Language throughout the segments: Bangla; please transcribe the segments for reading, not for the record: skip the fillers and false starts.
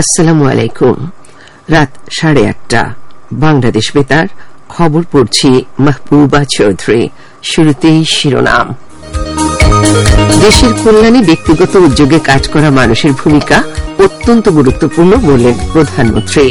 আসসালামু আলাইকুম। রাত 8:30 বাংলাদেশ বেতার খবর পড়ছি মাহবুবা চৌধুরী। শুরুতেই শিরোনাম। দেশের কল্যাণে ব্যক্তিগত উদ্যোগে কাজ করা মানুষের ভূমিকা অত্যন্ত গুরুত্বপূর্ণ বললেন প্রধানমন্ত্রী।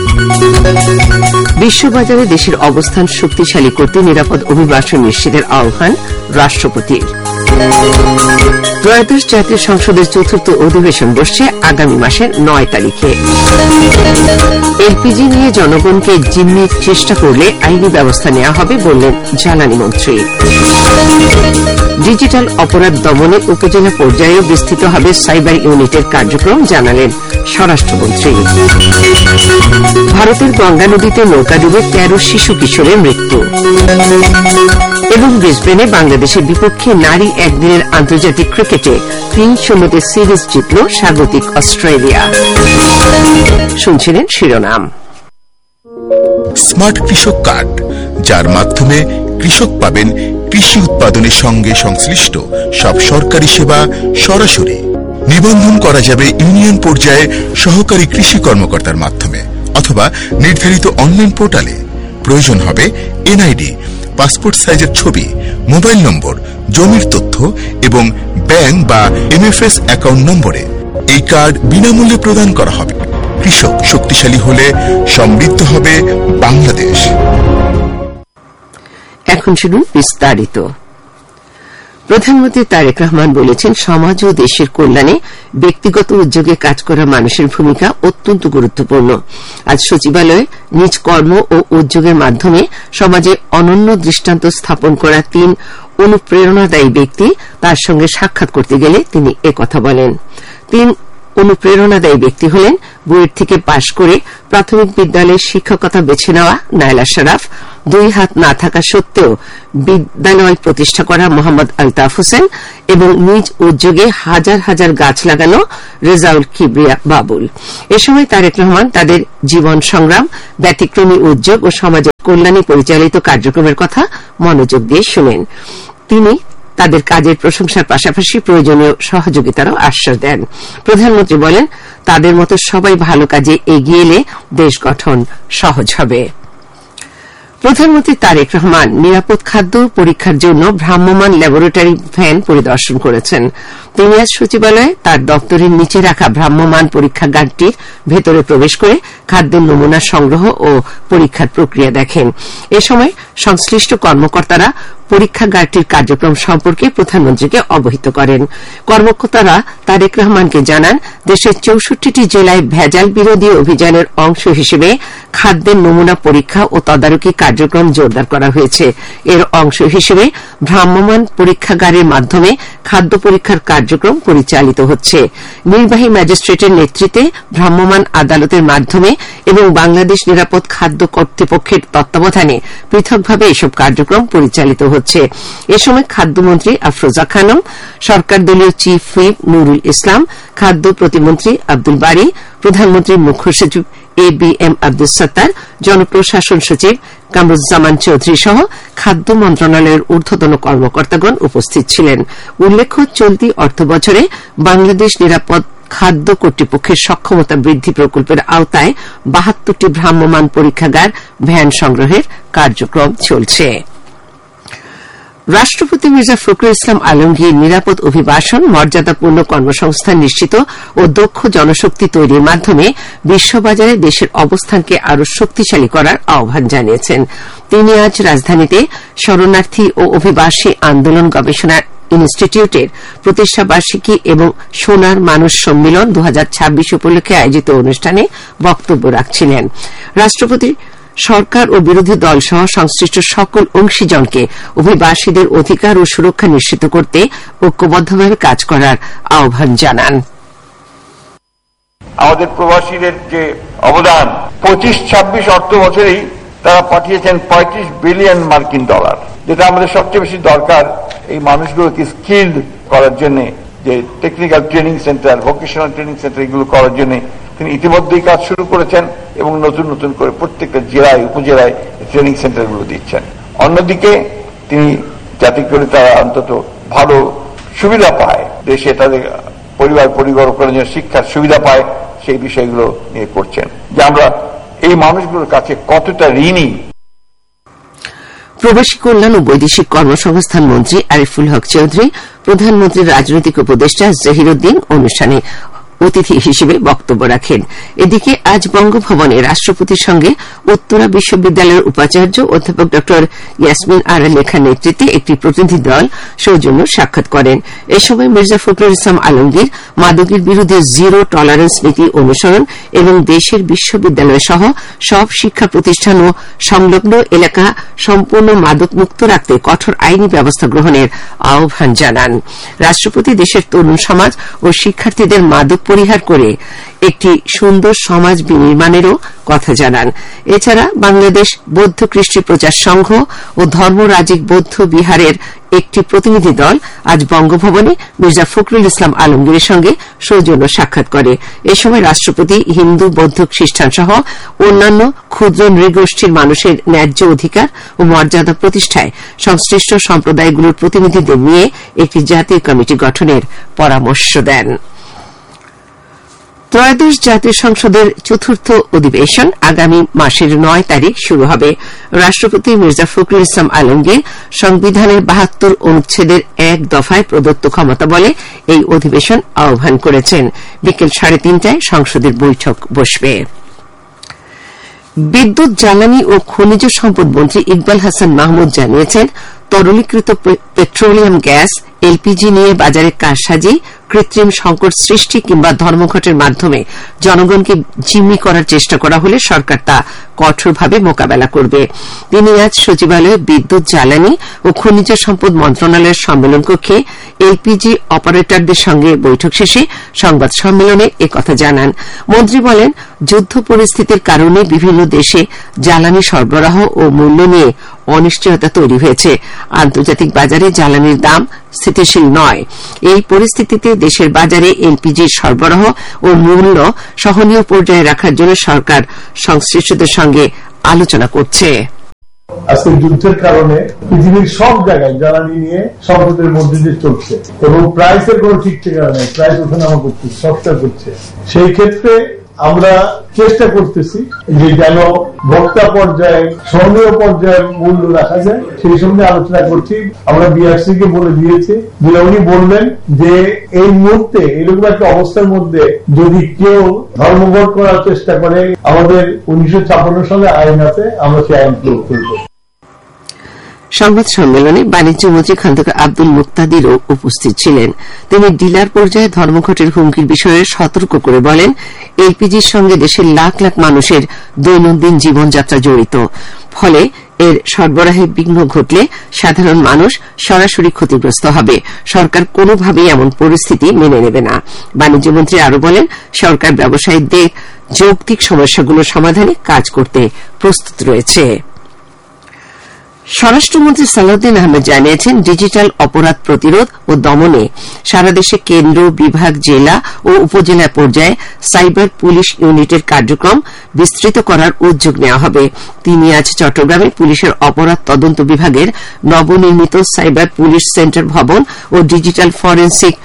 বিশ্ববাজারে দেশের অবস্থান শক্তিশালী করতে নিরাপদ অভিবাসন নিশ্চিতের আহ্বান রাষ্ট্রপতির। ত্রয়োদশ জাতীয় সংসদের চতুর্থ অধিবেশন বসছে আগামী মাসের 9 তারিখে। এলপিজি নিয়ে জনগণকে জিম্মির চেষ্টা করলে আইনি ব্যবস্থা নেওয়া হবে বললেন জ্বালানি মন্ত্রী। ডিজিটাল অপরাধ দমনে উপজেলা পর্যায়ে বিস্তৃত হবে সাইবার ইউনিটের কার্যক্রম জানালেন স্বরাষ্ট্রমন্ত্রী। ভারতের গঙ্গা নদীতে নৌকা ডুবে 13 শিশু কিশোরের মৃত্যু। এবং ব্রিসবেনে বাংলাদেশের বিপক্ষে নারী একদিনের আন্তর্জাতিক ক্রিকেটে 3-0 সিরিজ জিতল স্বাগতিক অস্ট্রেলিয়া। শুনছিলেন শিরোনাম। স্মার্ট কৃষক কার্ড, যার মাধ্যমে কৃষক পাবেন কৃষি উৎপাদনের সঙ্গে সংশ্লিষ্ট সব সরকারি সেবা সরাসরি। নিবন্ধন করা যাবে ইউনিয়ন পর্যায়ে সহকারী কৃষি কর্মকর্তার মাধ্যমে অথবা নির্ধারিত অনলাইন পোর্টালে। প্রয়োজন হবে এনআইডি, পাসপোর্ট সাইজের ছবি, মোবাইল নম্বর, জমির তথ্য এবং ব্যাংক বা এমএফএস অ্যাকাউন্ট নম্বরে। এই কার্ড বিনামূল্যে প্রদান করা হবে। কৃষক শক্তিশালী হলে সমৃদ্ধ হবে বাংলাদেশ। এখন শুনুন বিস্তারিত। প্রধানমন্ত্রী তারেক রহমান বলেছেন, সমাজ ও দেশের কল্যাণে ব্যক্তিগত উদ্যোগে কাজ করা মানুষের ভূমিকা অত্যন্ত গুরুত্বপূর্ণ। আজ সচিবালয়ে নিজ কর্ম ও উদ্যোগের মাধ্যমে সমাজে অনন্য দৃষ্টান্ত স্থাপন করা 3 অনুপ্রেরণাদায়ী ব্যক্তি তার সঙ্গে সাক্ষাৎ করতে গেলে তিনি একথা বলেন। 3 অনুপ্রেরণাদায়ী ব্যক্তি হলেন বুয়েট থেকে পাশ করে প্রাথমিক বিদ্যালয়ের শিক্ষকতা বেছে নেওয়া নাইলা শরাফ, 2 হাত না থাকা সত্ত্বেও বিদ্যালয় প্রতিষ্ঠা করা মোহাম্মদ আলতাফ হোসেন এবং নিজ উদ্যোগে হাজার হাজার গাছ লাগানো রেজাউল কিবরিয়া বাবুল। এ সময় তারেক রহমান তাদের জীবন সংগ্রাম, ব্যতিক্রমী উদ্যোগ ও সমাজের কল্যাণে পরিচালিত কার্যক্রমের কথা মনোযোগ দিয়ে শুনেন। তিনি তাদের কাজের প্রশংসার পাশাপাশি প্রয়োজনীয় সহযোগিতারও আশ্বাস দেন। প্রধানমন্ত্রী বলেন, তাদের মতো সবাই ভালো কাজে এগিয়ে এলে দেশ গঠন সহজ হবে। প্রধানমন্ত্রী তারেক রহমান নিরাপদ খাদ্য পরীক্ষার জন্য ভ্রাম্যমাণ ল্যাবরেটরি ভ্যান পরিদর্শন করেছেন। তিনি আজ সচিবালয়ে তার দপ্তরের নিচে রাখা ভ্রাম্যমাণ পরীক্ষাগারটির ভেতরে প্রবেশ করে খাদ্যের নমুনা সংগ্রহ ও পরীক্ষার প্রক্রিয়া দেখেন। এ সময় সংশ্লিষ্ট কর্মকর্তারা পরীক্ষাগারটির কার্যক্রম সম্পর্কে প্রধানমন্ত্রীকে অবহিত করেন। কর্মকর্তারা তারেক রহমানকে জানান, দেশের 64টি জেলায় ভেজাল বিরোধী অভিযানের অংশ হিসেবে খাদ্যের নমুনা পরীক্ষা ও তদারকি কার্যক্রম জোরদার করা হয়েছে। এর অংশ হিসেবে ভ্রাম্যমাণ পরীক্ষাগারের মাধ্যমে খাদ্য পরীক্ষার কার্যক্রম পরিচালিত হচ্ছে। নির্বাহী ম্যাজিস্ট্রেটের নেতৃত্বে ভ্রাম্যমাণ আদালতের মাধ্যমে এবং বাংলাদেশ নিরাপদ খাদ্য কর্তৃপক্ষের তত্ত্বাবধানে পৃথকভাবে এসব কার্যক্রম পরিচালিত হচ্ছে। এ সময় খাদ্যমন্ত্রী আফরোজা খানম, সরকার দলীয় চিফ হুইপ নুরুল ইসলাম, খাদ্য প্রতিমন্ত্রী আব্দুল বারী, প্রধানমন্ত্রীর মুখ্য সচিব ABM আব্দুল সত্তার, জনপ্রশাসন সচিব কামরুজ্জামান চৌধুরী সহ খাদ্য মন্ত্রণালয়ের ঊর্ধ্বতন কর্মকর্তাগণ উপস্থিত ছিলেন। উল্লেখ্য, চলতি অর্থবছরে বাংলাদেশ নিরাপদ খাদ্য কর্তৃপক্ষের সক্ষমতা বৃদ্ধি প্রকল্পের আওতায় 72টি ভ্রাম্যমাণ পরীক্ষাগার ভ্যান সংগ্রহের কার্যক্রম চলছে। রাষ্ট্রপতি মির্জা ফখরুল ইসলাম আলমগীর নিরাপদ অভিবাসন, মর্যাদাপূর্ণ কর্মসংস্থান নিশ্চিত ও দক্ষ জনশক্তি তৈরির মাধ্যমে বিশ্ববাজারে দেশের অবস্থানকে আরও শক্তিশালী করার আহ্বান জানিয়েছেন। তিনি আজ রাজধানীতে শরণার্থী ও অভিবাসী আন্দোলন গবেষণা ইনস্টিটিউটের প্রতিষ্ঠা বার্ষিকী এবং সোনার মানুষ সম্মিলন 2026 উপলক্ষে আয়োজিত অনুষ্ঠানে বক্তব্য রাখছিলেন। রাষ্ট্রপতি সরকার ও বিরোধী দল সহ সংশ্লিষ্ট সকল অংশীজনকে অভিবাসীদের অধিকার ও সুরক্ষা নিশ্চিত করতে ঐক্যবদ্ধভাবে কাজ করার আহ্বান জানান। আমাদের প্রবাসীদের যে অবদান 25-26 অর্থ বছরেই তারা পাঠিয়েছেন $35 বিলিয়ন, যেটা আমাদের সবচেয়ে বেশি দরকার এই মানুষগুলোকে স্কিলড করার জন্য, যে technical training centre, vocational training centre এগুলো করার জন্য তিনি ইতিমধ্যেই কাজ শুরু করেছেন এবং নতুন নতুন করে প্রত্যেকটা জেলায় উপজেলায় ট্রেনিং সেন্টারগুলো দিচ্ছেন। অন্যদিকে তিনি যাতে করে তারা অন্তত ভালো সুবিধা পায়, দেশে তাদের পরিবার পরিকল্পনার জন্য শিক্ষার সুবিধা পায়, সেই বিষয়গুলো নিয়ে করছেন, যে আমরা এই মানুষগুলোর কাছে কতটা ঋণী। প্রবাসী কল্যাণ ও বৈদেশিক কর্মসংস্থান মন্ত্রী আরিফুল হক চৌধুরী, প্রধানমন্ত্রীর রাজনৈতিক উপদেষ্টা জহিরুদ্দিন অনুষ্ঠানে অতিথি হিসেবে বক্তব্য রাখেন। এদিকে আজ বঙ্গভবনে রাষ্ট্রপতির সঙ্গে উত্তরা বিশ্ববিদ্যালয়ের উপাচার্য অধ্যাপক ড ইয়াসমিন আরা লেখার নেতৃত্বে একটি প্রতিনিধি দল সৌজন্য সাক্ষাৎ করেন। এ সময় মির্জা ফখরুল ইসলাম আলমগীর মাদকের বিরুদ্ধে জিরো টলারেন্স নীতি অনুসরণ এবং দেশের বিশ্ববিদ্যালয় সহ সব শিক্ষা প্রতিষ্ঠান ও সংলগ্ন এলাকা সম্পূর্ণ মাদক মুক্ত রাখতে কঠোর আইনি ব্যবস্থা গ্রহণের আহ্বান জানান। রাষ্ট্রপতি দেশের তরুণ সমাজ ও শিক্ষার্থীদের মাদক পরিহার করে একটি সুন্দর সমাজ বিনির্মাণেরও কথা জানান। এছাড়া বাংলাদেশ বৌদ্ধ কৃষ্টি প্রচার সংঘ ও ধর্মরাজিক বৌদ্ধ বিহারের একটি প্রতিনিধি দল আজ বঙ্গভবনে মির্জা ফখরুল ইসলাম আলমগীরের সঙ্গে সৌজন্য সাক্ষাৎ করে। এ সময় রাষ্ট্রপতি হিন্দু বৌদ্ধ খ্রিস্টান সহ অন্যান্য ক্ষুদ্র নৃগোষ্ঠীর মানুষের ন্যায্য অধিকার ও মর্যাদা প্রতিষ্ঠায় সংশ্লিষ্ট সম্প্রদায়গুলোর প্রতিনিধিদের নিয়ে একটি জাতীয় কমিটি গঠনের পরামর্শ দেন। ত্রয়োদশ জাতীয় সংসদের চতুর্থ অধিবেশন আগামী মাসের ৯ তারিখ শুরু হবে। রাষ্ট্রপতি মির্জা ফখরুল ইসলাম আলমগীর সংবিধানের ৭২ অনুচ্ছেদের ১ দফায় প্রদত্ত ক্ষমতা বলে এই অধিবেশন আহ্বান করেছেন। বিকেল ৩:৩০টায় সংসদের বৈঠক বসবে। বিদ্যুৎ, জ্বালানি ও খনিজ সম্পদ মন্ত্রী ইকবাল হাসান মাহমুদ জানিয়েছেন, তরলীকৃত পেট্রোলিয়াম গ্যাস এলপিজি নিয়ে বাজারে কারসাজি, কৃত্রিম সংকট সৃষ্টি কিংবা ধর্মঘটের মাধ্যমে জনগণকে জিম্মি করার চেষ্টা করা হলে সরকার তা কঠোরভাবে মোকাবেলা করবে। তিনি আজ সচিবালয়ে বিদ্যুৎ, জ্বালানি ও খনিজ সম্পদ মন্ত্রণালয়ের সম্মেলন কক্ষে এলপিজি অপারেটরদের সঙ্গে বৈঠক শেষে সংবাদ সম্মেলনে একথা জানান। মন্ত্রী বলেন, যুদ্ধ পরিস্থিতির কারণে বিভিন্ন দেশে জ্বালানি সরবরাহ ও মূল্য নিয়ে অনিশ্চয়তা তৈরি হয়েছে। আন্তর্জাতিক বাজারে জ্বালানির দাম স্থিতিশীল নয়। এই পরিস্থিতিতে দেশের বাজারে এলপিজির সরবরাহ ও মূল্য সহনীয় পর্যায়ে রাখার জন্য সরকার সংশ্লিষ্টদের সঙ্গে আলোচনা করছে। আজকে যুদ্ধের কারণে পৃথিবীর সব জায়গায় জ্বালানি নিয়ে সংকটের মধ্যে দিয়ে চলছে এবং প্রাইসের কোনো ঠিক ঠিকানা নেই, প্রাইস ওঠানামা করছে, সবটা করছে। সেই ক্ষেত্রে আমরা চেষ্টা করতেছি যে যেন ভোক্তা পর্যায়ে সহনীয় পর্যায়ে মূল্য রাখা যায়, সেই সঙ্গে আলোচনা করছি। আমরা বিআরসি কে বলে দিয়েছি যে উনি বলবেন যে এই মুহূর্তে এরকম একটা অবস্থার মধ্যে যদি কেউ ধর্মঘট করার চেষ্টা করে, আমাদের 1956 সালে আইন আছে, আমরা সেই আইন প্রয়োগ করব। সংবাদ সম্মেলনে বাণিজ্য মন্ত্রী খন্দকার আব্দুল মুক্তাদিরও উপস্থিত ছিলেন। তিনি ডিলার পর্যায়ে ধর্মঘটের হুমকির বিষয়ে সতর্ক করে বলেন, এলপিজির সঙ্গে দেশের লাখ লাখ মানুষের দৈনন্দিন জীবনযাত্রা জড়িত। ফলে এর সরবরাহে বিঘ্ন ঘটলে সাধারণ মানুষ সরাসরি ক্ষতিগ্রস্ত হবে। সরকার কোনোভাবেই এমন পরিস্থিতি মেনে নেবে না। বাণিজ্যমন্ত্রী আরও বলেন, সরকার ব্যবসায়ীদের যৌক্তিক সমস্যাগুলো সমাধানে কাজ করতে প্রস্তুত রয়েছে। স্বরাষ্ট্রমন্ত্রী সালাউদ্দিন আহমেদ জানিয়েছেন, ডিজিটাল অপরাধ প্রতিরোধ ও দমনে সারা দেশে কেন্দ্র, বিভাগ, জেলা ও উপজেলা পর্যায়ে সাইবার পুলিশ ইউনিটের কার্যক্রম বিস্তৃত করার উদ্যোগ নেওয়া হবে। তিনি আজ চট্টগ্রামে পুলিশের অপরাধ তদন্ত বিভাগের নবনির্মিত সাইবার পুলিশ সেন্টার ভবন ও ডিজিটাল ফরেন্সিক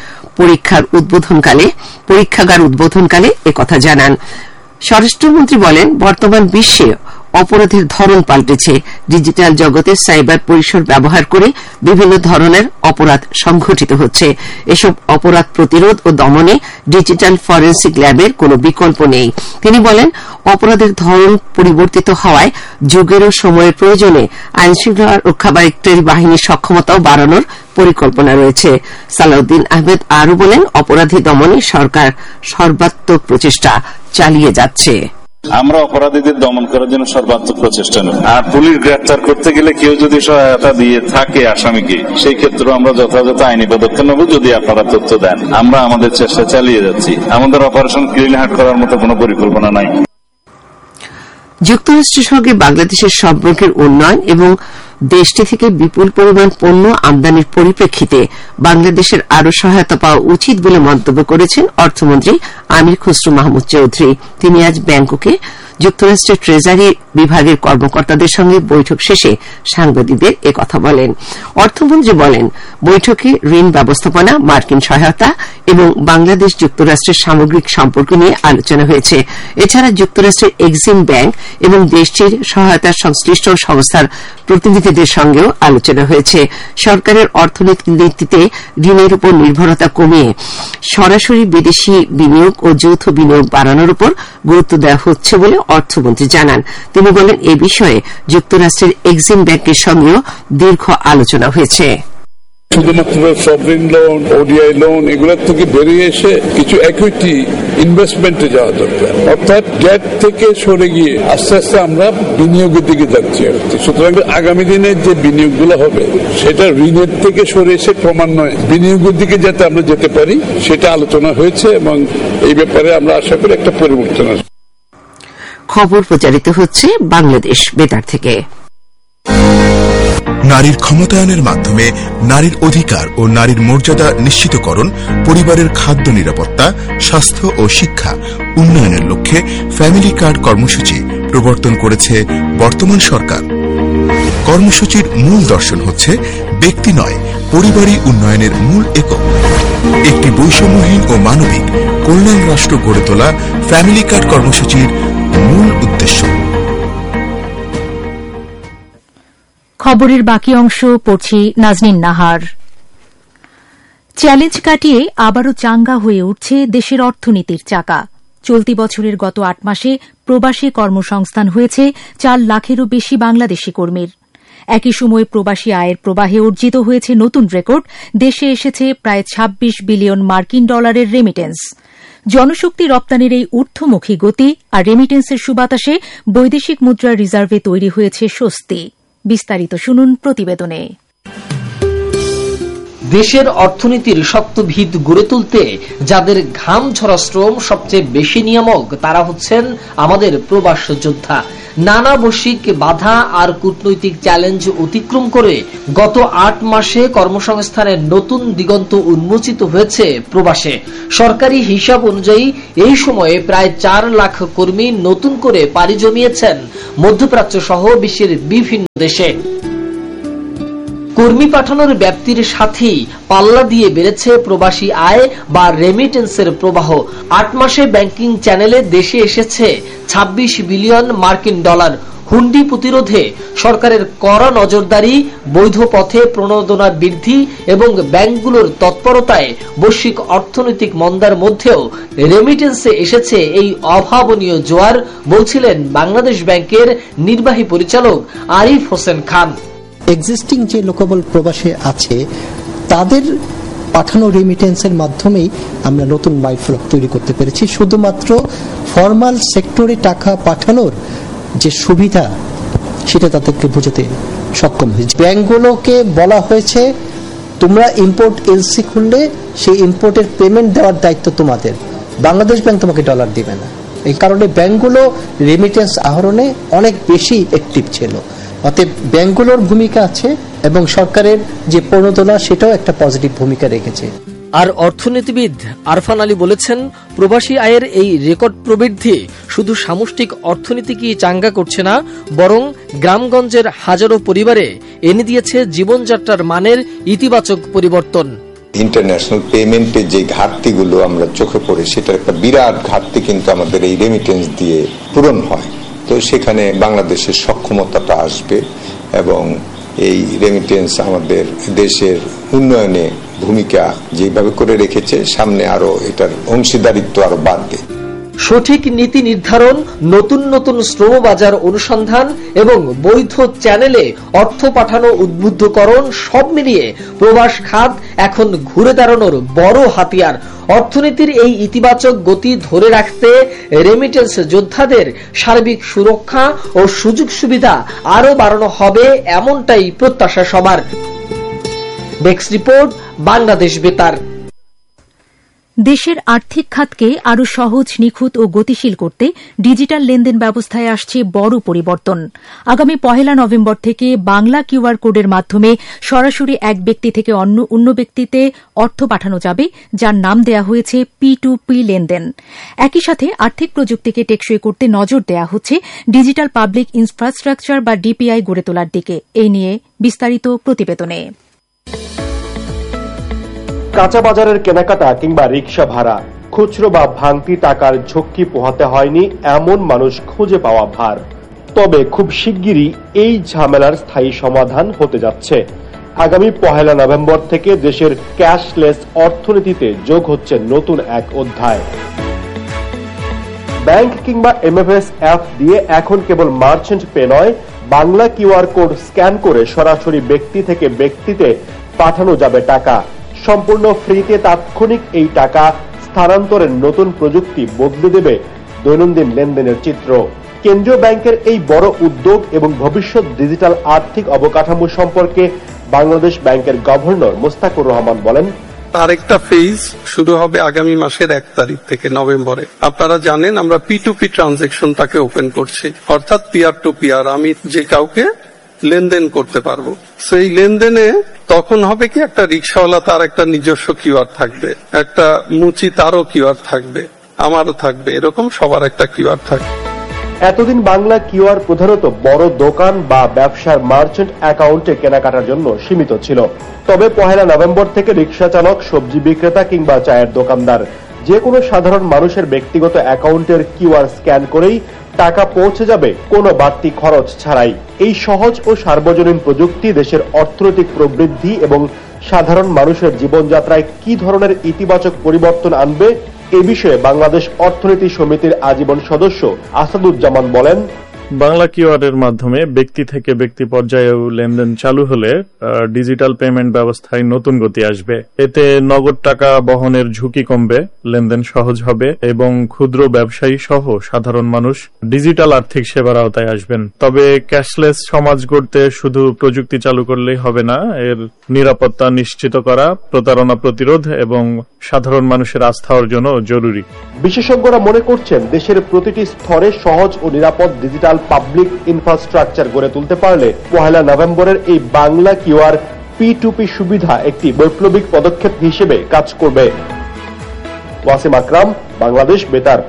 পরীক্ষাগার উদ্বোধনকালে একথা জানান। স্বরাষ্ট্রমন্ত্রী বলেন, বর্তমান বিশ্বে অপরাধের ধরন পাল্টেছে। ডিজিটাল জগতে সাইবার পরিসর ব্যবহার করে বিভিন্ন ধরনের অপরাধ সংঘটিত হচ্ছে। এসব অপরাধ প্রতিরোধ ও দমনে ডিজিটাল ফরেন্সিক ল্যাবের কোনো বিকল্প নেই। তিনি বলেন, অপরাধের ধরন পরিবর্তিত হওয়ায় যুগের ও সময়ের প্রয়োজনে আইনশৃঙ্খলা রক্ষাকারী বাহিনীর সক্ষমতাও বাড়ানোর পরিকল্পনা রয়েছে। সালাউদ্দিন আহমেদ আরও বলেন, অপরাধী দমনে সরকার সর্বাত্মক প্রচেষ্টা চালিয়ে যাচ্ছে। আমরা অপরাধীদের দমন করার জন্য সর্বাত্মক প্রচেষ্টা নেব। আর পুলিশ গ্রেপ্তার করতে গেলে কেউ যদি সহায়তা দিয়ে থাকে আসামিকে, সেই ক্ষেত্রে আমরা যথাযথ আইনি পদক্ষেপ নেব যদি আপনারা তথ্য দেন। আমরা আমাদের চেষ্টা চালিয়ে যাচ্ছি। আমাদের অপারেশন ক্লিন হার্ট করার মতো কোনো পরিকল্পনা নাই। যুক্তরাষ্ট্রের সঙ্গে বাংলাদেশের সম্পর্কের উন্নয়ন এবং দেশটি থেকে বিপুল পরিমাণ পণ্য আমদানির পরিপ্রেক্ষিতে বাংলাদেশের আরও সহায়তা পাওয়া উচিত বলে মন্তব্য করেছেন অর্থমন্ত্রী আমির খসরু মাহমুদ চৌধুরী। তিনি আজ ব্যাংককে যুক্তরাষ্ট্রের ট্রেজারি বিভাগের কর্মকর্তাদের সঙ্গে বৈঠক শেষে সাংবাদিকদের একথা বলেন। অর্থমন্ত্রী বলেন, বৈঠকে ঋণ ব্যবস্থাপনা, মার্কিন সহায়তা এবং বাংলাদেশ যুক্তরাষ্ট্রের সামগ্রিক সম্পর্ক নিয়ে আলোচনা হয়েছে। এছাড়া যুক্তরাষ্ট্রের এক্সিম ব্যাংক এবং দেশটির সহায়তার সংশ্লিষ্ট সংস্থার প্রতিনিধিদের সঙ্গেও আলোচনা হয়েছে। সরকারের অর্থনীতিতে ঋণের উপর নির্ভরতা কমিয়ে সরাসরি বিদেশি বিনিয়োগ ও যৌথ বিনিয়োগ বাড়ানোর উপর গুরুত্ব দেওয়া হচ্ছে বলে অর্থমন্ত্রী জানান। তিনি বলেন, এ বিষয়ে যুক্তরাষ্ট্রের এক্সিম ব্যাংকের সঙ্গেও দীর্ঘ আলোচনা হয়েছে। শুধুমাত্র সভরেন লোন, ওডিআই লোন এগুলোর থেকে বেরিয়ে এসে কিছু ইকুইটি ইনভেস্টমেন্টে যাওয়া দরকার, অর্থাৎ ডেট থেকে সরে গিয়ে আস্তে আস্তে আমরা বিনিয়োগের দিকে যাচ্ছি। সুতরাং আগামী দিনে যে বিনিয়োগগুলো হবে সেটা ঋণের থেকে সরে এসে ক্রমান্বয়ে বিনিয়োগের দিকে যাতে আমরা যেতে পারি সেটা আলোচনা হয়েছে এবং এই ব্যাপারে আমরা আশা করি একটা পরিবর্তন আসবে। খবর প্রচারিত হচ্ছে বাংলাদেশ বেতার থেকে। নারীর ক্ষমতায়নের মাধ্যমে নারীর অধিকার ও নারীর মর্যাদা নিশ্চিতকরণ, পরিবারের খাদ্য নিরাপত্তা, স্বাস্থ্য ও শিক্ষা উন্নয়নের লক্ষ্যে ফ্যামিলি কার্ড কর্মসূচি প্রবর্তন করেছে বর্তমান সরকার। কর্মসূচির মূল দর্শন হচ্ছে ব্যক্তি নয়, পরিবারই উন্নয়নের মূল একক। একটি বৈষম্যহীন ও মানবিক কল্যাণ রাষ্ট্র গড়ে তোলা ফ্যামিলি কার্ড কর্মসূচির মূল উদ্দেশ্য। খবরের বাকি অংশ পড়ছি নাজনীন নাহার। চ্যালেঞ্জ কাটিয়ে আবারও চাঙ্গা হয়ে উঠছে দেশের অর্থনীতির চাকা। চলতি বছরের গত ৮ মাসে প্রবাসী কর্মসংস্থান হয়েছে ৪ লাখেরও বেশি বাংলাদেশি কর্মীর। একই সময়ে প্রবাসী আয়ের প্রবাহে অর্জিত হয়েছে নতুন রেকর্ড। দেশে এসেছে প্রায় ২৬ বিলিয়ন মার্কিন ডলারের রেমিটেন্স। জনশক্তি রপ্তানির এই ঊর্ধ্বমুখী গতি আর রেমিটেন্সের সুবাতাসে বৈদেশিক মুদ্রার রিজার্ভে তৈরি হয়েছে স্বস্তি। বিস্তারিত শুনুন প্রতিবেদনে। দেশের অর্থনীতির শক্ত ভিত গড়ে তুলতে যাদের ঘাম ঝরা শ্রম সবচেয়ে বেশি নিয়ামক, তারা হচ্ছেন আমাদের প্রবাস যোদ্ধা। নানা বৈশ্বিক বাধা আর কূটনৈতিক চ্যালেঞ্জ অতিক্রম করে গত ৮ মাসে কর্মসংস্থানের নতুন দিগন্ত উন্মোচিত হয়েছে প্রবাসে। সরকারি হিসাব অনুযায়ী এই সময়ে প্রায় ৪ লাখ কর্মী নতুন করে পাড়ি জমিয়েছেন মধ্যপ্রাচ্য সহ বিশ্বের বিভিন্ন দেশে। কর্মী পাঠানোর ব্যাপ্তির সাথেই পাল্লা দিয়ে বেড়েছে প্রবাসী আয় বা রেমিটেন্সের প্রবাহ। ৮ মাসে ব্যাংকিং চ্যানেলে দেশে এসেছে ২৬ বিলিয়ন মার্কিন ডলার। হুন্ডি প্রতিরোধে সরকারের কড়া নজরদারি, বৈধ পথে প্রণোদনা বৃদ্ধি এবং ব্যাংকগুলোর তৎপরতায় বৈশ্বিক অর্থনৈতিক মন্দার মধ্যেও রেমিটেন্সে এসেছে এই অভাবনীয় জোয়ার, বলছিলেন বাংলাদেশ ব্যাংকের নির্বাহী পরিচালক আরিফ হোসেন খান। এক্সিস্টিং যে লোকাল প্রবাসে আছে তাদের পাঠানো রেমিটেন্সের মাধ্যমেই আমরা নতুন বাইফ্লক তৈরি করতে পেরেছি। শুধুমাত্র ফরমাল সেক্টরে টাকা পাঠানোর যে সুবিধা সেটা তাদেরকে বোঝাতে সক্ষম হয়েছে। ব্যাংকগুলোকে বলা হয়েছে, তোমরা ইম্পোর্ট এলসি খুললে সেই ইম্পোর্টের পেমেন্ট দেওয়ার দায়িত্ব তোমাদের, বাংলাদেশ ব্যাংক তোমাকে ডলার দিবে না। এই কারণে ব্যাংকগুলো রেমিটেন্স আহরণে অনেক বেশি অ্যাক্টিভ ছিল। অতএব ব্যাংকগুলোর ভূমিকা আছে এবং সরকারের যে প্রণোদনা সেটাও একটা পজিটিভ ভূমিকা রেখেছে। আর অর্থনীতিবিদ আরফান আলী বলেছেন, প্রবাসী আয়ের এই রেকর্ড প্রবৃদ্ধি শুধু সামষ্টিক অর্থনীতিকে চাঙ্গা করছে না, বরং গ্রামগঞ্জের হাজারো পরিবারে এনে দিয়েছে জীবনযাত্রার মানের ইতিবাচক পরিবর্তন। ইন্টারন্যাশনাল পেমেন্টে যে ঘাটতিগুলো আমরা চোখে পড়ে, সেটার একটা বিরাট ঘাটতি কিন্তু আমাদের এই রেমিটেন্স দিয়ে পূরণ হয়। তো সেখানে বাংলাদেশের সক্ষমতাটা আসবে এবং এই রেমিটেন্স আমাদের দেশের উন্নয়নে ভূমিকা যেভাবে করে রেখেছে, সামনে আরো এটার অংশীদারিত্ব আরো বাড়বে। সঠিক নীতি নির্ধারণ, নতুন নতুন শ্রমবাজার অনুসন্ধান এবং বৈধ চ্যানেলে অর্থ পাঠানো উদ্বুদ্ধকরণ সব মিলিয়ে প্রবাস খাত এখন ঘুরে দাঁড়ানোর বড় হাতিয়ার। অর্থনীতির এই ইতিবাচক গতি ধরে রাখতে রেমিটেন্স যোদ্ধাদের সার্বিক সুরক্ষা ও সুযোগ সুবিধা আরো বাড়ানো হবে, এমনটাই প্রত্যাশা সবার। ডেস্ক রিপোর্ট, বাংলাদেশ বেতার। দেশের আর্থিক খাতকে আরও সহজ, নিখুঁত ও গতিশীল করতে ডিজিটাল লেনদেন ব্যবস্থায় আসছে বড় পরিবর্তন। আগামী 1 নভেম্বর থেকে বাংলা কিউআর কোডের মাধ্যমে সরাসরি এক ব্যক্তি থেকে অন্য ব্যক্তিতে অর্থ পাঠানো যাবে, যার নাম দেয়া হয়েছে P2P লেনদেন। একই সাথে আর্থিক প্রযুক্তিকে টেকসই করতে নজর দেয়া হচ্ছে ডিজিটাল পাবলিক ইনফ্রাস্ট্রাকচার বা ডিপিআই গড়ে তোলার দিকে। এই নিয়ে বিস্তারিত প্রতিবেদনে। কাঁচা বাজারের কেনাকাটা কিংবা রিক্সা ভাড়া, খুচরো বা ভাঙতি টাকার ঝক্কি পোহাতে হয়নি এমন মানুষ খুঁজে পাওয়া ভার। তবে খুব শিগগিরই এই ঝামেলার স্থায়ী সমাধান হতে যাচ্ছে। আগামী 1 নভেম্বর থেকে দেশের ক্যাশলেস অর্থনীতিতে যোগ হচ্ছে নতুন এক অধ্যায়। ব্যাংক কিংবা এমএফএস অ্যাপ দিয়ে এখন কেবল মার্চেন্ট পে নয়, বাংলা কিউআর কোড স্ক্যান করে সরাসরি ব্যক্তি থেকে ব্যক্তিতে পাঠানো যাবে টাকা। সম্পূর্ণ ফ্রিতে তাৎক্ষণিক এই টাকা স্থানান্তরের নতুন প্রযুক্তি বদলে দেবে দৈনন্দিন লেনদেনের চিত্র। কেন্দ্রীয় ব্যাংকের এই বড় উদ্যোগ এবং ভবিষ্যৎ ডিজিটাল আর্থিক অবকাঠামো সম্পর্কে বাংলাদেশ ব্যাংকের গভর্নর মোস্তাকুর রহমান বলেন, তার একটা ফেজ শুরু হবে আগামী মাসের 1 তারিখ থেকে নভেম্বরে। আপনারা জানেন আমরা P2P ট্রানজেকশনটাকে ওপেন করছি, অর্থাৎ পিয়ার টু পিয়ার, আমি যে কাউকে লেনদেন করতে পারবো। সেই লেনদেনে তখন হবে কি, একটা রিক্সাওয়ালা তার একটা নিজস্ব কিউআর থাকবে, একটা মুচি তারও কিউআর থাকবে, আমারও থাকবে, এরকম সবার একটা কিউআর থাকবে। এতদিন বাংলা কিউআর প্রধানত বড় দোকান বা ব্যবসার মার্চেন্ট অ্যাকাউন্টে কেনাকাটার জন্য সীমিত ছিল। তবে 1 নভেম্বর থেকে রিক্সা চালক, সবজি বিক্রেতা কিংবা চায়ের দোকানদার যে কোনো সাধারণ মানুষের ব্যক্তিগত অ্যাকাউন্টের কিউআর স্ক্যান করেই টাকা পৌঁছে যাবে কোনো বাড়তি খরচ ছাড়াই। এই সহজ ও সার্বজনীন প্রযুক্তি দেশের অর্থনৈতিক প্রবৃদ্ধি এবং সাধারণ মানুষের জীবনযাত্রায় কি ধরনের ইতিবাচক পরিবর্তন আনবে, এ বিষয়ে বাংলাদেশ অর্থনীতি সমিতির আজীবন সদস্য আসাদুজ্জামান বলেন, বাংলা কিউআর এর মাধ্যমে ব্যক্তি থেকে ব্যক্তি পর্যায়েও লেনদেন চালু হলে ডিজিটাল পেমেন্ট ব্যবস্থায় নতুন গতি আসবে। এতে নগদ টাকা বহনের ঝুঁকি কমবে, লেনদেন সহজ হবে এবং ক্ষুদ্র ব্যবসায়ী সহ সাধারণ মানুষ ডিজিটাল আর্থিক সেবার আওতায় আসবেন। তবে ক্যাশলেস সমাজ গড়তে শুধু প্রযুক্তি চালু করলেই হবে না, এর নিরাপত্তা নিশ্চিত করা, প্রতারণা প্রতিরোধ এবং সাধারণ মানুষের আস্থা অর্জনও জরুরি। বিশেষজ্ঞরা মনে করছেন দেশের প্রতিটি স্তরে সহজ ও নিরাপদ ডিজিটাল পাবলিক ইনফ্রাস্ট্রাকচার গড়ে তুলতে পারলে 1 নভেম্বরের এই বাংলা কিউআর P2P সুবিধা একটি বৈপ্লবিক পদক্ষেপ হিসেবে কাজ করবে। ওয়াসিম আকরাম, বাংলাদেশ বেতার।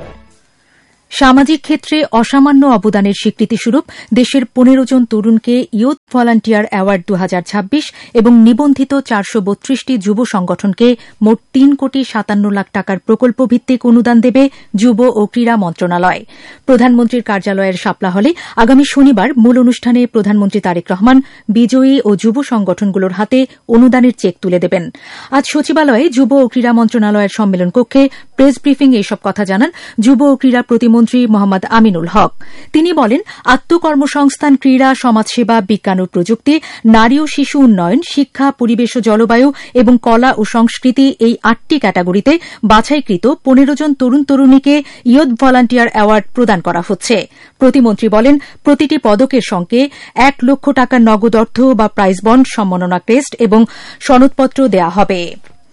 সামাজিক ক্ষেত্রে অসামান্য অবদানের স্বীকৃতিস্বরূপ দেশের 15 জন তরুণকে ইয়ুথ ভলান্টিয়ার অ্যাওয়ার্ড 2026 এবং নিবন্ধিত 432টি যুব সংগঠনকে মোট 3,57 লাখ টাকার প্রকল্প ভিত্তিক অনুদান দেবে যুব ও ক্রীড়া মন্ত্রণালয়। প্রধানমন্ত্রীর কার্যালয়ের শাপলা হলে আগামী শনিবার মূল অনুষ্ঠানে প্রধানমন্ত্রী তারেক রহমান বিজয়ী ও যুব সংগঠনগুলোর হাতে অনুদানের চেক তুলে দেবেন। আজ সচিবালয়ে যুব ও ক্রীড়া মন্ত্রণালয়ের সম্মেলন কক্ষে প্রেস ব্রিফিং এইসব কথা জানান যুব ও ক্রীড়া প্রতিমন্ত্রী মোহাম্মদ আমিনুল হক। তিনি বলেন, আত্মকর্মসংস্থান, ক্রীড়া, সমাজসেবা, বিজ্ঞান ও প্রযুক্তি, নারী ও শিশু উন্নয়ন, শিক্ষা, পরিবেশ ও জলবায়ু এবং কলা ও সংস্কৃতি, এই 8টি ক্যাটাগরিতে বাছাইকৃত 15 জন তরুণ তরুণীকে ইয়ুথ ভলান্টিয়ার অ্যাওয়ার্ড প্রদান করা হচ্ছে। প্রতিমন্ত্রী বলেন, প্রতিটি পদকের সঙ্গে 1 লক্ষ টাকার নগদ অর্থ বা প্রাইজ বন্ড, সম্মাননা ক্রেস্ট এবং সনদপত্র দেয়া হবে।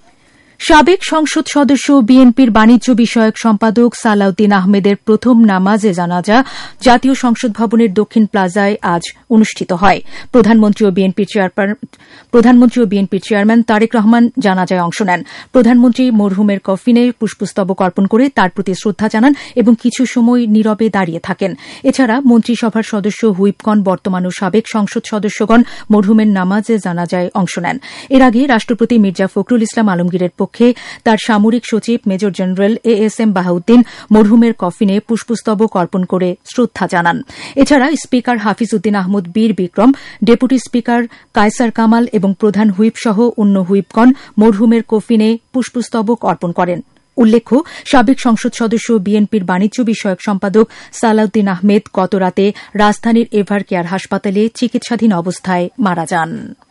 সাবেক সংসদ সদস্য বিএনপির বাণিজ্য বিষয়ক সম্পাদক সালাউদ্দিন আহমেদের প্রথম নামাজে জানাজা জাতীয় সংসদ ভবনের দক্ষিণ প্লাজায় আজ অনুষ্ঠিত হয়। প্রধানমন্ত্রী ও বিএনপির চেয়ারম্যান তারেক রহমান জানাজায় অংশ নেন। প্রধানমন্ত্রী মরহুমের কফিনে পুষ্পস্তবক অর্পণ করে তার প্রতি শ্রদ্ধা জানান এবং কিছু সময় নীরবে দাঁড়িয়ে থাকেন। এছাড়া মন্ত্রিসভার সদস্য, হুইপগণ, বর্তমান ও সাবেক সংসদ সদস্যগণ মরহুমের নামাজে জানাজায় অংশ নেন। এর আগে রাষ্ট্রপতি মির্জা ফখরুল ইসলাম আলমগীরের পক্ষে তার সামরিক সচিব মেজর জেনারেল ASM বাহাউদ্দিন মরহুমের কফিনে পুষ্পস্তবক অর্পণ করে শ্রদ্ধা জানান। এছাড়া স্পিকার হাফিজ উদ্দিন আহমদ বীর বিক্রম, ডেপুটি স্পিকার কায়সার কামাল এবং প্রধান হুইপ সহ অন্য হুইপগণ মরহুমের কফিনে পুষ্পস্তবক অর্পণ করেন। উল্লেখ্য, সাবেক সংসদ সদস্য বিএনপির বাণিজ্য বিষয়ক সম্পাদক সালাউদ্দিন আহমেদ গতরাতে রাজধানীর এভার কেয়ার হাসপাতালে চিকিৎসাধীন অবস্থায় মারা যান।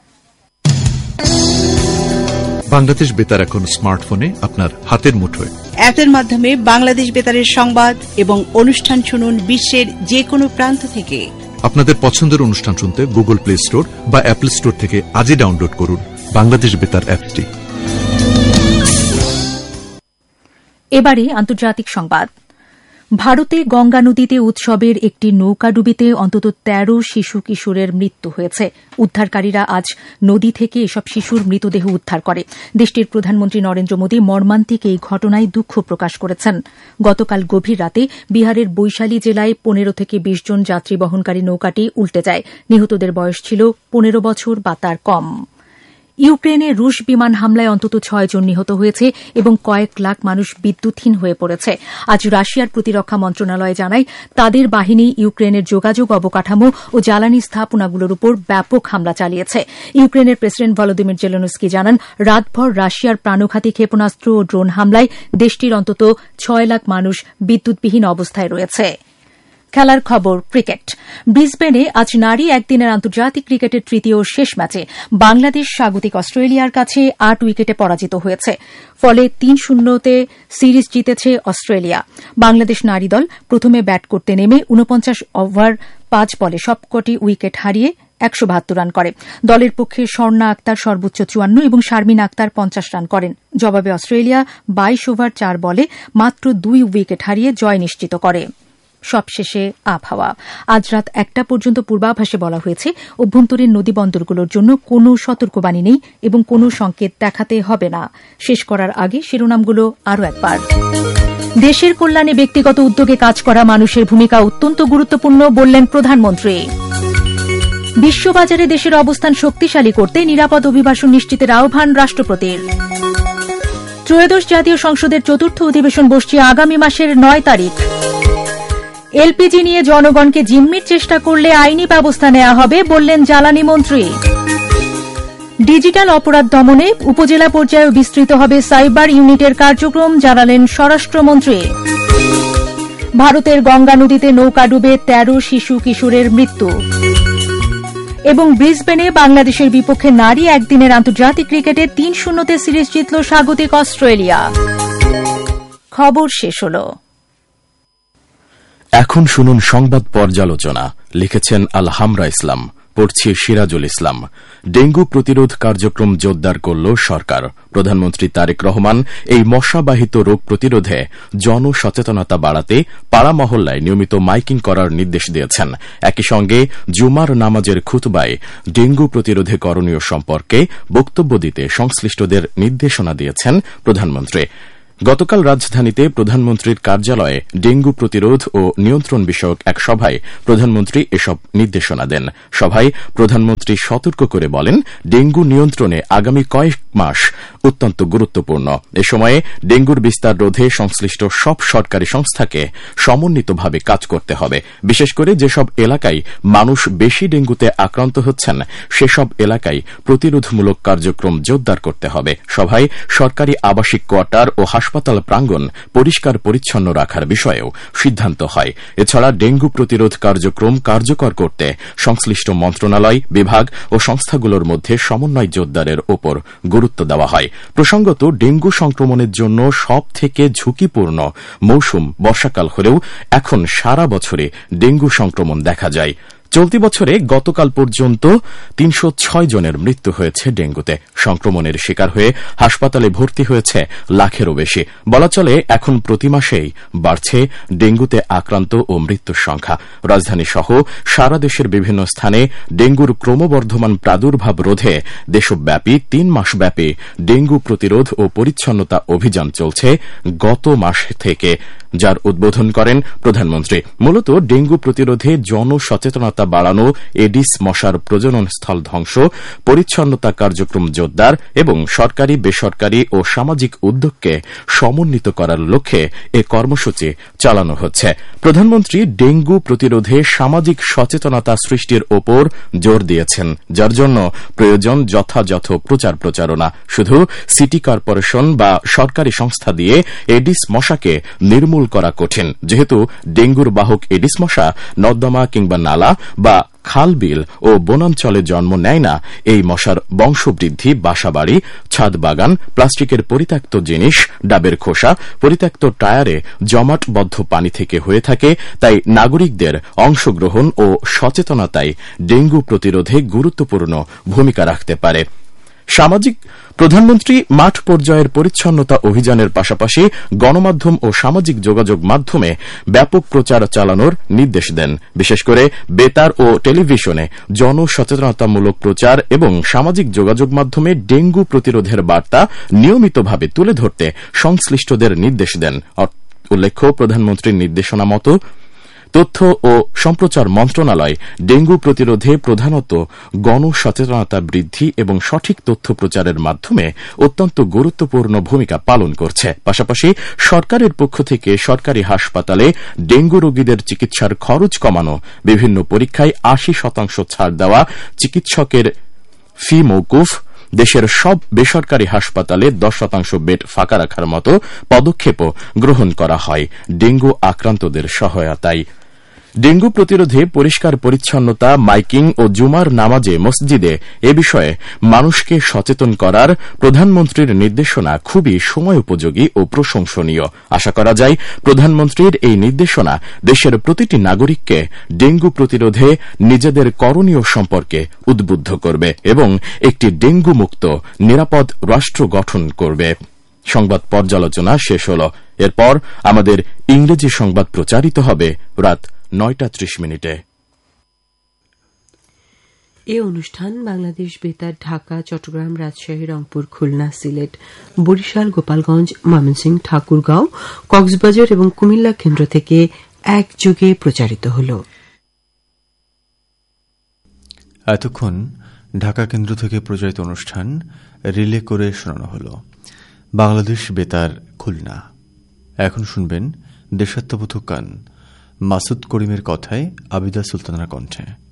বাংলাদেশ বেতার এখন স্মার্টফোনে আপনার হাতের মুঠোয়। অ্যাপের মাধ্যমে বাংলাদেশ বেতারের সংবাদ এবং অনুষ্ঠান শুনুন বিশ্বের যে কোনো প্রান্ত থেকে। আপনাদের পছন্দের অনুষ্ঠান শুনতে গুগল প্লে স্টোর বা অ্যাপল স্টোর থেকে আজই ডাউনলোড করুন বাংলাদেশ বেতার অ্যাপটি। এবারে আন্তর্জাতিক সংবাদ। ভারতে গঙ্গা নদীতে উৎসবের একটি নৌকাডুবিতে অন্তত ১৩ শিশু কিশোরের মৃত্যু হয়েছে। উদ্ধারকারীরা আজ নদী থেকে এসব শিশুর মৃতদেহ উদ্ধার করে। দেশটির প্রধানমন্ত্রী নরেন্দ্র মোদী মর্মান্তিক এই ঘটনায় দুঃখ প্রকাশ করেছেন। গতকাল গভীর রাতে বিহারের বৈশালী জেলায় ১৫ থেকে ২০ জন যাত্রী বহনকারী নৌকাটি উল্টে যায়। নিহতদের বয়স ছিল ১৫ বছর বা তার কম। ইউক্রেনে রুশ বিমান হামলায় অন্তত ৬ জন নিহত হয়েছে এবং কয়েক লাখ মানুষ বিদ্যুৎহীন হয়ে পড়েছে। আজ রাশিয়ার প্রতিরক্ষা মন্ত্রণালয় জানায় তাদের বাহিনী ইউক্রেনের যোগাযোগ অবকাঠামো ও জ্বালানি স্থাপনাগুলোর উপর ব্যাপক হামলা চালিয়েছে। ইউক্রেনের প্রেসিডেন্ট ভলোদিমির জেলেনস্কি জানান রাতভর রাশিয়ার প্রাণঘাতী ক্ষেপণাস্ত্র ও ড্রোন হামলায় দেশটির অন্তত ৬ লাখ মানুষ বিদ্যুৎবিহীন অবস্থায় রয়েছে। খেলার খবর। ক্রিকেট। ব্রিসবেনে আজ নারী একদিনের আন্তর্জাতিক ক্রিকেটের তৃতীয় শেষ ম্যাচে বাংলাদেশ স্বাগতিক অস্ট্রেলিয়ার কাছে ৮ উইকেটে পরাজিত হয়েছে। ফলে ৩-০তে সিরিজ জিতেছে অস্ট্রেলিয়া। বাংলাদেশ নারী দল প্রথমে ব্যাট করতে নেমে ৪৯ ওভার ৫ বলে সবকটি উইকেট হারিয়ে ১৭২ রান করে। দলের পক্ষে স্বর্ণা আক্তার সর্বোচ্চ ৫৪ এবং শারমিন আক্তার ৫০ রান করেন। জবাবে অস্ট্রেলিয়া ২২ ওভার ৪ বলে মাত্র ২ উইকেট হারিয়ে জয় নিশ্চিত করে। সবশেষে আবহাওয়া। আজ রাত ১টা পর্যন্ত পূর্বাভাসে বলা হয়েছে অভ্যন্তরীণ নদীবন্দরগুলোর জন্য কোনো সতর্কবাণী নেই এবং কোনো সংকেত দেখাতে হবে না। শেষ করার আগে শিরোনামগুলো আরও একবার। দেশের কল্যাণে ব্যক্তিগত উদ্যোগে কাজ করা মানুষের ভূমিকা অত্যন্ত গুরুত্বপূর্ণ বললেন প্রধানমন্ত্রী। বিশ্ববাজারে দেশের অবস্থান শক্তিশালী করতে নিরাপদ অভিবাসন নিশ্চিতের আহ্বান রাষ্ট্রপতির। ত্রয়োদশ জাতীয় সংসদের চতুর্থ অধিবেশন বসছে আগামী মাসের ৯ তারিখ। এলপিজি নিয়ে জনগণকে জিম্মির চেষ্টা করলে আইনি ব্যবস্থা নেওয়া হবে বললেন জ্বালানি মন্ত্রী। ডিজিটাল অপরাধ দমনে উপজেলা পর্যায়ে বিস্তৃত হবে সাইবার ইউনিটের কার্যক্রম জানালেন স্বরাষ্ট্রমন্ত্রী। ভারতের গঙ্গা নদীতে নৌকা ডুবে ১৩ শিশু কিশোরের মৃত্যু। এবং ব্রিসবেনে বাংলাদেশের বিপক্ষে নারী একদিনের আন্তর্জাতিক ক্রিকেটে ৩-০তে সিরিজ জিতল স্বাগতিক অস্ট্রেলিয়া। খবর শেষ হল। এখন শুনুন সংবাদ পর্যালোচনা। লিখেছেন আলহামরা ইসলাম, পড়ছি সিরাজুল ইসলাম। ডেঙ্গু প্রতিরোধ কার্যক্রম জোরদার করল সরকার। প্রধানমন্ত্রী তারেক রহমান এই মশাবাহিত রোগ প্রতিরোধে জনসচেতনতা বাড়াতে পাড়া মহল্লায় নিয়মিত মাইকিং করার নির্দেশ দিয়েছেন। একই সঙ্গে জুমার নামাজের খুতবায় ডেঙ্গু প্রতিরোধে করণীয় সম্পর্কে বক্তব্য দিতে সংশ্লিষ্টদের নির্দেশনা দিয়েছেন প্রধানমন্ত্রী। গতকাল রাজধানীতে প্রধানমন্ত্রীর কার্যালয়ে ডেঙ্গু প্রতিরোধ ও নিয়ন্ত্রণ বিষয়ক এক সভায় প্রধানমন্ত্রী এসব নির্দেশনা দেন। সভায় প্রধানমন্ত্রী সতর্ক করে বলেন, ডেঙ্গু নিয়ন্ত্রণে আগামী কয়েক মাস অত্যন্ত গুরুত্বপূর্ণ। এ সময়ে ডেঙ্গুর বিস্তার রোধে সংশ্লিষ্ট সব সরকারি সংস্থাকে সমন্বিতভাবে কাজ করতে হবে। বিশেষ করে যেসব এলাকায় মানুষ বেশি ডেঙ্গুতে আক্রান্ত হচ্ছেন সেসব এলাকায় প্রতিরোধমূলক কার্যক্রম জোরদার করতে হবে। সভায় সরকারি আবাসিক কোয়ার্টার ও হাসপাতাল প্রাঙ্গণ পরিষ্কার পরিচ্ছন্ন রাখার বিষয়েও সিদ্ধান্ত হয়। এছাড়া ডেঙ্গু প্রতিরোধ কার্যক্রম কার্যকর করতে সংশ্লিষ্ট মন্ত্রণালয়, বিভাগ ও সংস্থাগুলোর মধ্যে সমন্বয় জোরদারের ওপর গুরুত্ব দেওয়া হয়। প্রসঙ্গত, ডেঙ্গু সংক্রমণের জন্য সব থেকে ঝুঁকিপূর্ণ মৌসুম বর্ষাকাল হলেও এখন সারা বছরে ডেঙ্গু সংক্রমণ দেখা যায়। চলতি বছরে গতকাল পর্যন্ত ৩০৬ জনের মৃত্যু হয়েছে ডেঙ্গুতে। সংক্রমণের শিকার হয়ে হাসপাতালে ভর্তি হয়েছে লাখেরও বেশি। বলা চলে এখন প্রতি মাসেই বাড়ছে ডেঙ্গুতে আক্রান্ত ও মৃত্যুর সংখ্যা। রাজধানী সহ সারা দেশের বিভিন্ন স্থানে ডেঙ্গুর ক্রমবর্ধমান প্রাদুর্ভাব রোধে দেশব্যাপী ৩ মাসব্যাপী ডেঙ্গু প্রতিরোধ ও পরিচ্ছন্নতা অভিযান চলছে গত মাস থেকে, যার উদ্বোধন করেন প্রধানমন্ত্রী। মূলত ডেঙ্গু প্রতিরোধে জনসচেতনতা বাড়ানো, এডিস মশার প্রজনন স্থল ধ্বংস, পরিচ্ছন্নতা কার্যক্রম জোরদার এবং সরকারি, বেসরকারি ও সামাজিক উদ্যোগকে সমন্বিত করার লক্ষ্যে এ কর্মসূচি চালানো হচ্ছে। প্রধানমন্ত্রী ডেঙ্গু প্রতিরোধে সামাজিক সচেতনতা সৃষ্টির ওপর জোর দিয়েছেন, যার জন্য প্রয়োজন যথাযথ প্রচার প্রচারণা। শুধু সিটি কর্পোরেশন বা সরকারি সংস্থা দিয়ে এডিস মশাকে নির্মূল করা কঠিন, যেহেতু ডেঙ্গুর বাহক এডিস মশা নর্দমা কিংবা নালা বা খাল, বিল ও বনাঞ্চলে জন্ম নেয় না। এই মশার বংশবৃদ্ধি বাসাবাড়ি, ছাদ বাগান, প্লাস্টিকের পরিত্যক্ত জিনিস, ডাবের খোসা, পরিত্যক্ত টায়ারে জমাটবদ্ধ পানি থেকে হয়ে থাকে। তাই নাগরিকদের অংশগ্রহণ ও সচেতনতাই ডেঙ্গু প্রতিরোধে গুরুত্বপূর্ণ ভূমিকা রাখতে পারে। প্রধানমন্ত্রী মাঠ পর্যায়ের পরিচ্ছন্নতা অভিযানের পাশাপাশি গণমাধ্যম ও সামাজিক যোগাযোগ মাধ্যমে ব্যাপক প্রচার চালানোর নির্দেশ দেন। বিশেষ করে বেতার ও টেলিভিশনে জনসচেতনতামূলক প্রচার এবং সামাজিক যোগাযোগ মাধ্যমে ডেঙ্গু প্রতিরোধের বার্তা নিয়মিতভাবে তুলে ধরতে সংশ্লিষ্টদের নির্দেশ দেন। উল্লেখ্য, প্রধানমন্ত্রীর নির্দেশনা মতো তথ্য ও সম্প্রচার মন্ত্রণালয় ডেঙ্গু প্রতিরোধে প্রধানত গণসচেতনতা বৃদ্ধি এবং সঠিক তথ্য প্রচারের মাধ্যমে অত্যন্ত গুরুত্বপূর্ণ ভূমিকা পালন করছে। পাশাপাশি সরকারের পক্ষ থেকে সরকারি হাসপাতালে ডেঙ্গু রোগীদের চিকিৎসার খরচ কমানো, বিভিন্ন পরীক্ষায় ৮০% ছাড় দেওয়া, চিকিৎসকের ফি মওকুফ, দেশের সব বেসরকারি হাসপাতালে 10% বেড ফাঁকা রাখার মতো পদক্ষেপও গ্রহণ করা হয় ডেঙ্গু আক্রান্তদের সহায়তায়। ডেঙ্গু প্রতিরোধে পরিষ্কার পরিচ্ছন্নতা, মাইকিং ও জুমার নামাজে মসজিদে এ বিষয়ে মানুষকে সচেতন করার প্রধানমন্ত্রীর নির্দেশনা খুবই সময়োপযোগী ও প্রশংসনীয়। আশা করা যায় প্রধানমন্ত্রীর এই নির্দেশনা দেশের প্রতিটি নাগরিককে ডেঙ্গু প্রতিরোধে নিজেদের করণীয় সম্পর্কে উদ্বুদ্ধ করবে এবং একটি ডেঙ্গু মুক্ত নিরাপদ রাষ্ট্র গঠন করবে। সংবাদ পর্যালোচনা শেষ হল। এরপর আমাদের ইংরেজি সংবাদ প্রচারিত হবে রাত 9:30। এ অনুষ্ঠান বাংলাদেশ বেতার ঢাকা, চট্টগ্রাম, রাজশাহী, রংপুর, খুলনা, সিলেট, বরিশাল, গোপালগঞ্জ, ময়মনসিংহ, ঠাকুরগাঁও, কক্সবাজার এবং কুমিল্লা কেন্দ্র থেকে একযোগে প্রচারিত হল। এতক্ষণ ঢাকা কেন্দ্র থেকে প্রচারিত অনুষ্ঠান রিলে করে শোনানো হল বাংলাদেশ বেতার খুলনা। এখন শুনবেন দেশাত্মবোধক গান মাসুদ করিমের কথায় আবিদা সুলতানার কণ্ঠে।